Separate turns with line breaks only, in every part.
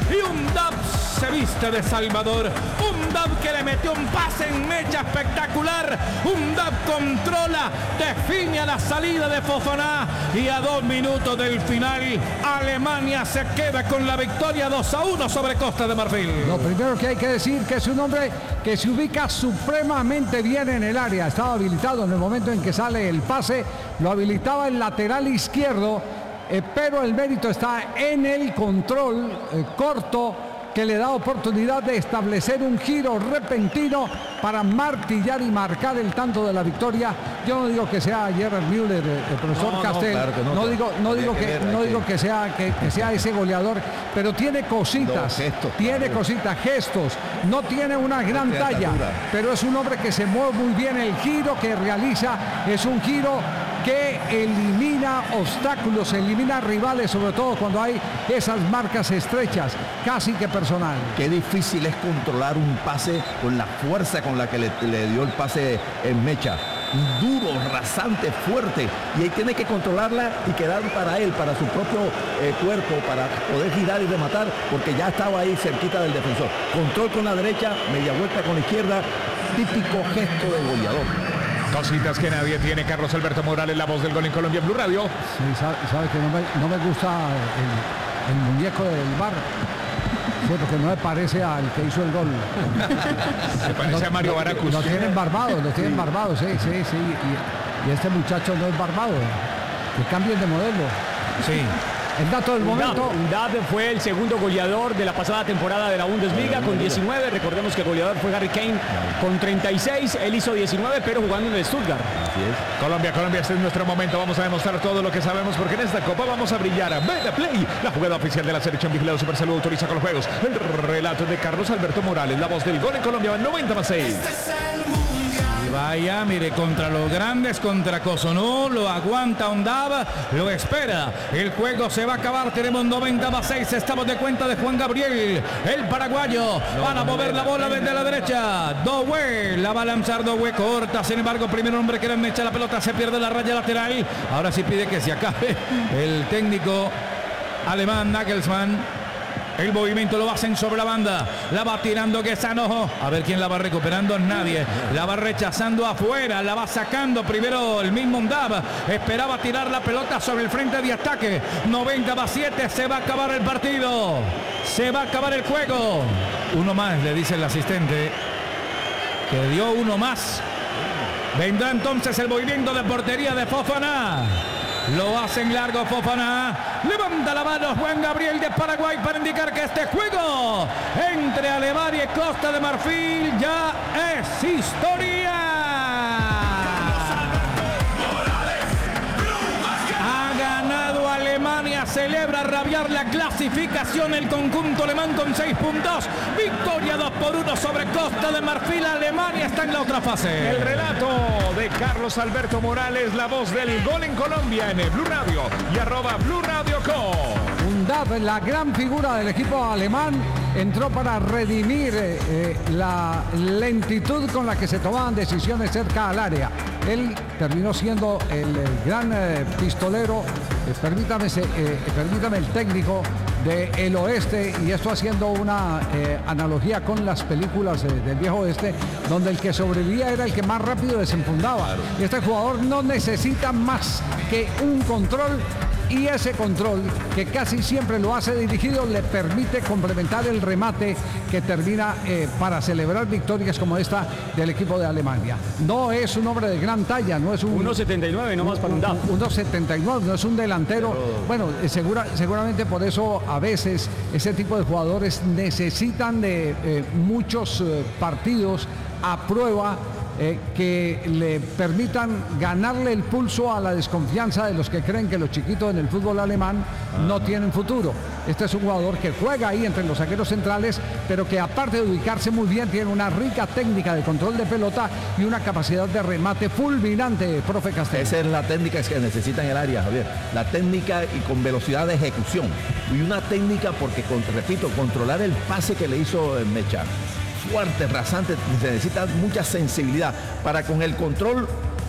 y Undab se viste de Salvador. Undab que le metió un pase en mecha espectacular. Undab controla, define a la salida de Fofana y a 2 minutos del final Alemania se queda con la victoria 2-1 sobre Costa de Marfil.
Lo primero que hay que decir que es un hombre que se ubica supremamente bien en el área. Estaba habilitado en el momento en que sale el pase, lo habilitaba el lateral izquierdo, pero el mérito está en el control corto que le da oportunidad de establecer un giro repentino para martillar y marcar el tanto de la victoria. Yo no digo que sea Gerard Müller, el profesor Castel, claro que no digo que sea ese goleador, pero tiene cositas, gestos, no tiene una gran talla, pero es un hombre que se mueve muy bien. El giro que realiza es un giro que elimina obstáculos, elimina rivales, sobre todo cuando hay esas marcas estrechas, casi que personal.
Qué difícil es controlar un pase con la fuerza con la que le dio el pase en mecha. Duro, rasante, fuerte, y ahí tiene que controlarla y quedar para él, para su propio cuerpo, para poder girar y rematar, porque ya estaba ahí cerquita del defensor. Control con la derecha, media vuelta con la izquierda, típico gesto de goleador.
Cositas que nadie tiene. Carlos Alberto Morales, la voz del gol en Colombia Blue Radio.
Sí, sabe que no me gusta el muñeco del bar. Sí, porque no me parece al que hizo el gol.
Se parece a Mario Baracus.
Lo tienen barbado, sí. Y este muchacho no es barbado. Que cambien de modelo.
Sí.
El dato del momento.
Undab fue el segundo goleador de la pasada temporada de la Bundesliga con 19. Recordemos que el goleador fue Harry Kane con 36. Él hizo 19, pero jugando en el Stuttgart.
Así es.
Colombia, este es nuestro momento. Vamos a demostrar todo lo que sabemos, porque en esta Copa vamos a brillar. Veda Play, la jugada oficial de la selección vigilado Supersalud autoriza con los juegos. El relato de Carlos Alberto Morales, la voz del gol en Colombia, 90+6. Y vaya, mire, contra los grandes, contra Cotonou, lo aguanta Undab, lo espera. El juego se va a acabar, tenemos 90+6, estamos de cuenta de Juan Gabriel, el paraguayo. Van a mover la bola desde la derecha. Doué, la va a lanzar Doué, corta, sin embargo, primero hombre que le echa la pelota, se pierde la raya lateral. Ahora sí pide que se acabe el técnico alemán Nagelsmann. El movimiento lo hacen sobre la banda. La va tirando Guesano. A ver quién la va recuperando. Nadie. La va rechazando afuera. La va sacando primero el mismo Undab. Esperaba tirar la pelota sobre el frente de ataque. 90+7. Se va a acabar el partido. Se va a acabar el juego. Uno más, le dice el asistente. Que dio uno más. Vendrá entonces el movimiento de portería de Fofana. Lo hacen largo Fofana. Levanta la mano Juan Gabriel de Paraguay para indicar que este juego entre Alemania y Costa de Marfil ya es historia. Ha ganado Alemania, celebra rabiar la clasificación el conjunto alemán con 6 puntos. Victoria 2-1 sobre Costa de Marfil. Alemania está en la otra fase.
El relato de Carlos Alberto Morales, la voz del gol en Colombia en el Blue Radio y @Blue Radio Co.
Undab, la gran figura del equipo alemán, entró para redimir la lentitud con la que se tomaban decisiones cerca al área. Él terminó siendo el gran pistolero, permítame el técnico del oeste, y esto haciendo una analogía con las películas del viejo oeste, donde el que sobrevivía era el que más rápido desenfundaba. Claro. Y este jugador no necesita más que un control, y ese control, que casi siempre lo hace dirigido, le permite complementar el remate que termina para celebrar victorias como esta del equipo de Alemania. No es un hombre de gran talla, no es un
1.79 nomás para Undab.
1.79, no es un delantero. Bueno, seguramente por eso a veces ese tipo de jugadores necesitan de muchos partidos a prueba que le permitan ganarle el pulso a la desconfianza de los que creen que los chiquitos en el fútbol alemán no tienen futuro. Este es un jugador que juega ahí entre los zagueros centrales, pero que aparte de ubicarse muy bien, tiene una rica técnica de control de pelota y una capacidad de remate fulminante, profe Castel.
Esa es la técnica que necesita en el área, Javier. La técnica y con velocidad de ejecución. Y una técnica porque, repito, controlar el pase que le hizo Mecha. Fuerte, rasante, se necesita mucha sensibilidad para con el control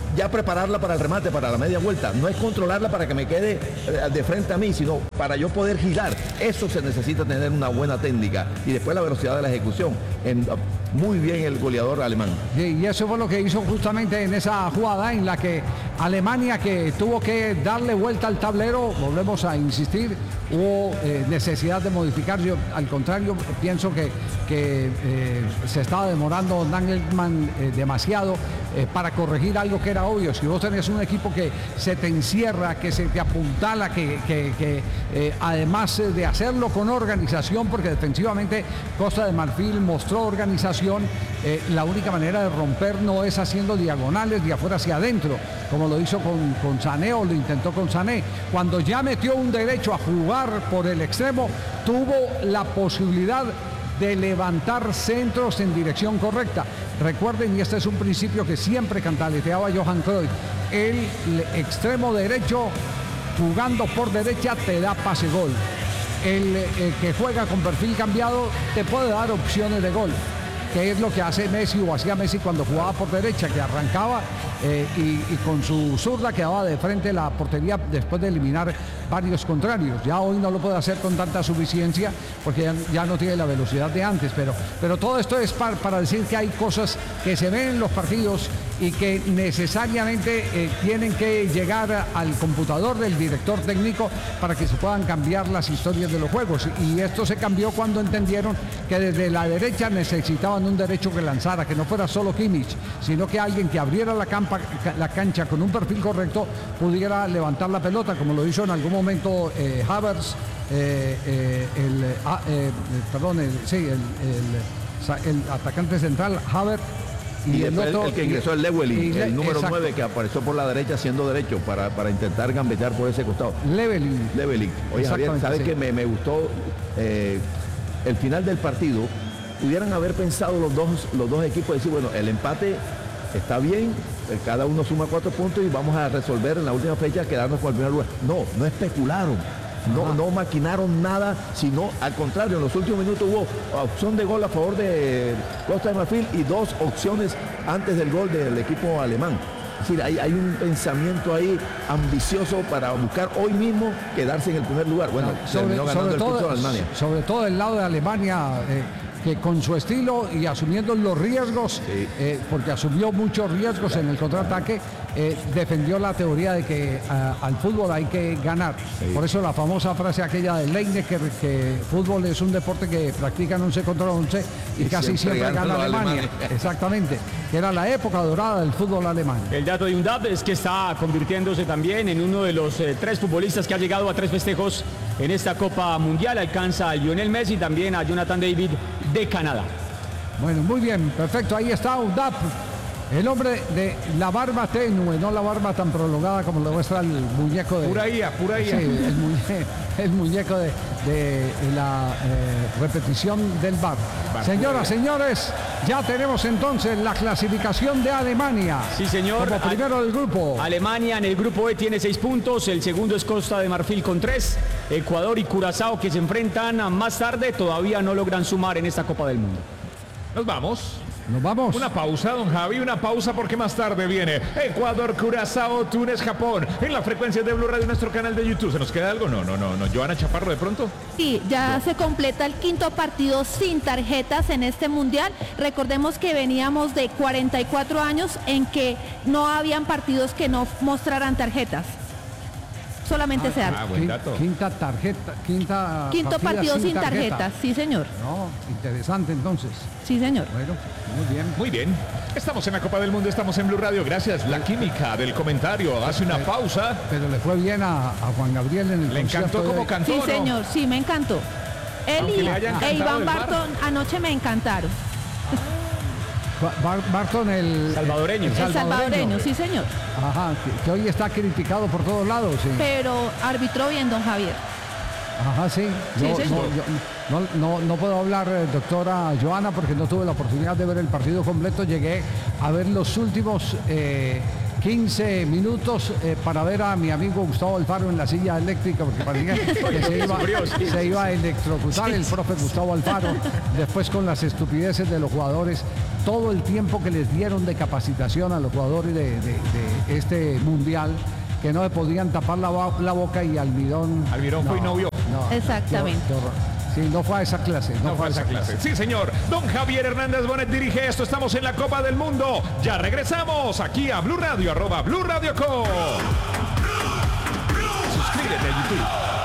ya prepararla para el remate, para la media vuelta. No es controlarla para que me quede de frente a mí, sino para yo poder girar. Eso se necesita tener una buena técnica. Y después la velocidad de la ejecución. Muy bien el goleador alemán.
Y eso fue lo que hizo justamente en esa jugada en la que Alemania, que tuvo que darle vuelta al tablero, volvemos a insistir, hubo necesidad de modificar. Yo, al contrario, pienso que se estaba demorando Nagelsmann demasiado para corregir algo que era obvio. Si vos tenés un equipo que se te encierra, que se te apuntala, que además de hacerlo con organización, porque defensivamente Costa de Marfil mostró organización, la única manera de romper no es haciendo diagonales de afuera hacia adentro, como lo hizo con Sané, o lo intentó con Sané. Cuando ya metió un derecho a jugar por el extremo, tuvo la posibilidad de levantar centros en dirección correcta. Recuerden, y este es un principio que siempre cantaleteaba Johan Cruyff, el extremo derecho jugando por derecha te da pase gol. El que juega con perfil cambiado te puede dar opciones de gol, que es lo que hace Messi, o hacía Messi cuando jugaba por derecha, que arrancaba y con su zurda quedaba de frente a la portería después de eliminar varios contrarios. Ya hoy no lo puede hacer con tanta suficiencia porque ya no tiene la velocidad de antes, pero todo esto es para decir que hay cosas que se ven en los partidos y que necesariamente tienen que llegar al computador del director técnico para que se puedan cambiar las historias de los juegos. Y esto se cambió cuando entendieron que desde la derecha necesitaban un derecho que lanzara, que no fuera solo Kimmich, sino que alguien que abriera la cancha con un perfil correcto pudiera levantar la pelota, como lo hizo en algún momento Havertz, el atacante central Havertz.
Y el que ingresó el Llewellyn, el número 9, que apareció por la derecha siendo derecho para intentar gambetear por ese costado.
Llewellyn.
Oye, Javier, ¿sabes qué? Me gustó el final del partido. Pudieran haber pensado los dos equipos, decir, bueno, el empate está bien, cada uno suma 4 puntos y vamos a resolver en la última fecha quedarnos con el primer lugar. No especularon. No maquinaron nada, sino al contrario, en los últimos minutos hubo opción de gol a favor de Costa de Marfil y 2 opciones antes del gol del equipo alemán. Es decir, hay un pensamiento ahí ambicioso para buscar hoy mismo quedarse en el primer lugar. Bueno, terminó ganando el pulso de Alemania.
Sobre todo el lado de Alemania, que con su estilo y asumiendo los riesgos,
sí.
Porque asumió muchos riesgos en el contraataque, defendió la teoría de que al fútbol hay que ganar. Sí. Por eso la famosa frase aquella de Lineker, que fútbol es un deporte que practican 11 contra 11 y casi siempre gana Alemania. Exactamente, que era la época dorada del fútbol alemán.
El dato de UNDAP es que está convirtiéndose también en uno de los 3 futbolistas que ha llegado a 3 festejos en esta Copa Mundial. Alcanza a Lionel Messi y también a Jonathan David de Canadá.
Bueno, muy bien, perfecto. Ahí está UNDAP, el hombre de la barba tenue, no la barba tan prolongada como lo muestra el muñeco de...
Pura IA.
Sí, el muñeco de la repetición del VAR. Señoras, señores, ya tenemos entonces la clasificación de Alemania.
Sí, señor.
Como primero del grupo.
Alemania en el grupo E tiene 6 puntos, el segundo es Costa de Marfil con 3, Ecuador y Curazao, que se enfrentan más tarde, todavía no logran sumar en esta Copa del Mundo.
Nos vamos.
Una pausa, don Javi, una pausa porque más tarde viene Ecuador, Curazao, Túnez, Japón. En la frecuencia de Blue Radio, nuestro canal de YouTube. ¿Se nos queda algo? No. Joana Chaparro, ¿de pronto?
Sí, ya se completa el 5.º partido sin tarjetas en este mundial. Recordemos que veníamos de 44 años en que no habían partidos que no mostraran tarjetas. Solamente se da.
Buen dato.
Quinto partido sin tarjetas, sí señor.
No, interesante entonces.
Sí señor.
Bueno,
Muy bien. Estamos en la Copa del Mundo, estamos en Blue Radio. Gracias, la química del comentario. Hace una pausa.
Pero le fue bien a Juan Gabriel en el
Le encantó como cantó,
Sí
¿no?
señor, sí me encantó. Él
Aunque le hayan
e
cantado
Iván
del bar.
Barton anoche me encantaron.
Barton, el
Salvadoreño.
El salvadoreño, sí señor.
Ajá, que hoy está criticado por todos lados. Sí.
Pero arbitró bien don Javier.
Ajá, sí.
Sí,
Yo
señor.
no puedo hablar, doctora Joana, porque no tuve la oportunidad de ver el partido completo. Llegué a ver los últimos 15 minutos para ver a mi amigo Gustavo Alfaro en la silla eléctrica, porque parecía que se iba a electrocutar el profe Gustavo Alfaro, después con las estupideces de los jugadores, todo el tiempo que les dieron de capacitación a los jugadores de este mundial, que no se podían tapar la boca y Almirón
fue y no vio.
Exactamente.
Sí, no fue a esa clase.
No fue a esa clase. Sí, señor. Don Javier Hernández Bonet dirige esto. Estamos en la Copa del Mundo. Ya regresamos aquí a Blue Radio, @Blue Radio Co. Suscríbete a YouTube.